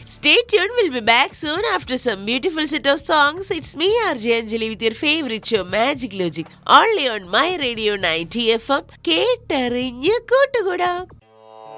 Stay tuned, we'll be back soon after some beautiful set of songs. It's me, RJ Anjali, with your favorite show, Magic Logic, only on My Radio 90 FM. കേട്ടറിഞ്ഞ് കൂട്ടുകൂടാം.